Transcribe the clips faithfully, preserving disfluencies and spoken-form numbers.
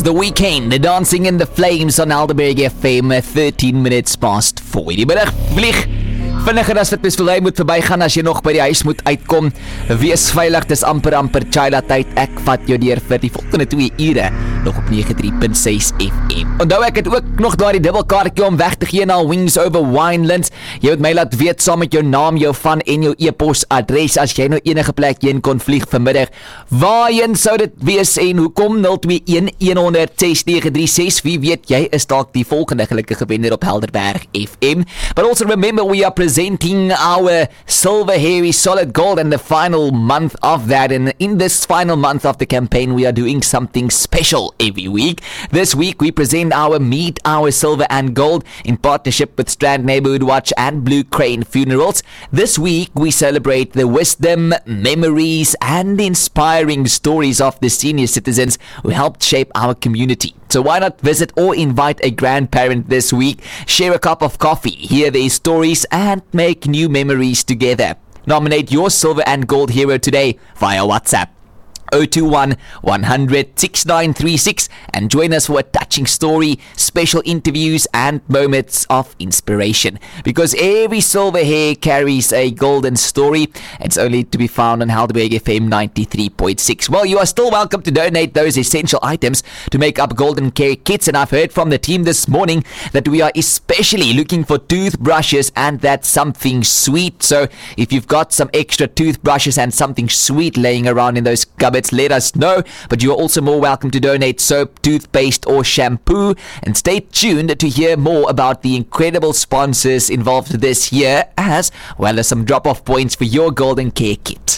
The Weeknd, Dancing in the Flames on Helderberg F M, thirteen minutes past four. Die middag vlieg vinniger as wat mens wil hy moet verbygaan as jy nog by die huis moet uitkom. Wees veilig, dis amper amper Chila tyd. Ek vat jou deur vir die volgende twee ure nog op nege drie punt ses F M. Onthou ek het ook nog daai dubbelkaartjie om weg te gee na Wings Over Winelands. Jy moet my laat weet saam met jou naam, jou van en jou e-pos adres as jy nou enige plek heen kon vlieg vanmiddag. Waarheen sou dit wees en hoekom? nul twee een een honderd ses nege drie ses. Wie weet, jy is dalk die volgende gelukkige wenner op Helderberg F M. But also remember, we are presenting our Silver Hairy Solid Gold in the final month of that. And in this final month of the campaign, we are doing something special every week. This week, we present our Meet Our Silver and Gold in partnership with Strand Neighborhood Watch and Blue Crane Funerals. This week, we celebrate the wisdom, memories, and inspiring stories of the senior citizens who helped shape our community. So why not visit or invite a grandparent this week, share a cup of coffee, hear their stories, and make new memories together. Nominate your silver and gold hero today via WhatsApp zero two one one hundred six nine three six and join us for a touching story, special interviews, and moments of inspiration. Because every silver hair carries a golden story. It's only to be found on Helderberg F M ninety-three point six. Well, you are still welcome to donate those essential items to make up golden care kits, and I've heard from the team this morning that we are especially looking for toothbrushes and that's something sweet. So if you've got some extra toothbrushes and something sweet laying around in those cupboards, let us know. But you are also more welcome to donate soap, toothpaste, or shampoo. And stay tuned to hear more about the incredible sponsors involved this year, as well as some drop-off points for your golden care kit.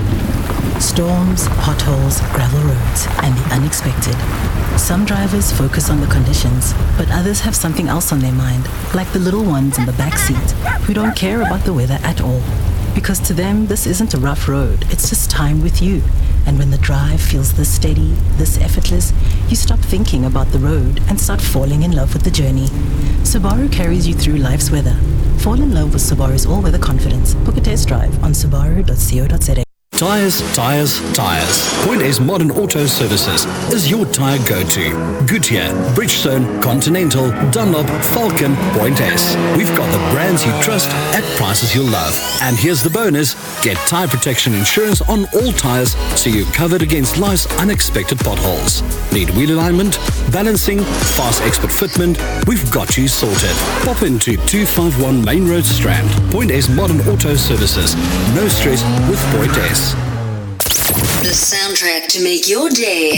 Storms, potholes, gravel roads, and the unexpected. Some drivers focus on the conditions, but others have something else on their mind, like the little ones in the back seat who don't care about the weather at all. Because to them, this isn't a rough road, it's just time with you. And when the drive feels this steady, this effortless, you stop thinking about the road and start falling in love with the journey. Subaru carries you through life's weather. Fall in love with Subaru's all-weather confidence. Book a test drive on subaru dot co dot za. Tyres, tyres, tyres. Point A's Modern Auto Services is your tyre go-to. Goodyear, Bridgestone, Continental, Dunlop, Falcon, Point S. We've got the brands you trust at prices you'll love. And here's the bonus. Get tyre protection insurance on all tyres so you're covered against life's unexpected potholes. Need wheel alignment, balancing, fast expert fitment? We've got you sorted. Pop into two fifty-one Main Road Strand. Point A's Modern Auto Services. No stress with Point S. The soundtrack to make your day.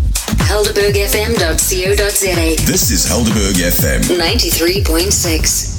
Helderberg F M dot co dot za. This is Helderberg F M ninety-three point six.